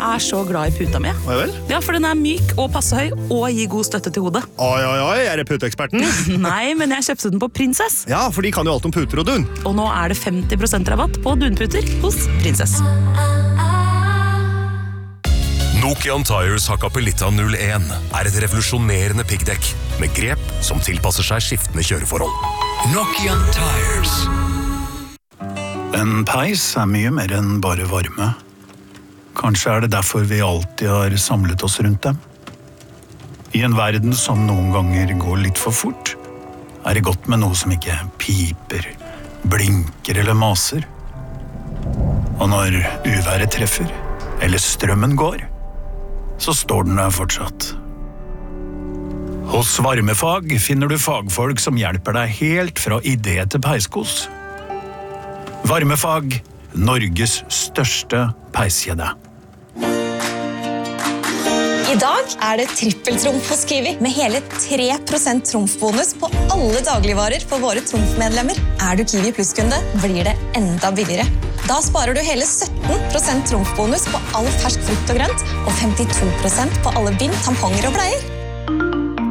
jeg så glad I puta mi. Ja vel? Ja, for den myk og passe høy, og gir god støtte til hodet. Oi, det puteeksperten? Nei, men jeg kjøpte den på Princess. Ja, for de kan jo alt om puter og dun. Og nå det 50% rabatt på dunputer hos Princess. Nokian Tires Hakkapelitta 01 et revolusjonerende piggdekk med grep som tilpasser seg skiftende kjøreforhold. Nokian Tires. En peis mye mer enn bare varme. Kanskje det derfor vi alltid har samlet oss rundt dem. I en verden som noen ganger går litt for fort, det godt med noe som ikke piper, blinker eller maser. Og når uværet treffer, eller strømmen går, så står den der fortsatt. Hos Varmefag finner du fagfolk som hjelper deg helt fra idé til peiskos. Varmefag, Norges største peiskjede. I dag det trippeltrumf hos Kiwi, med hele 3% trumfbonus på alle dagligvarer for våre trumfmedlemmer. Du Kiwi Plus-kunde, blir det enda billigere. Da sparer du hele 17% trumfbonus på all fersk frukt og grønt, og 52% på alle bind, tamponger og bleier.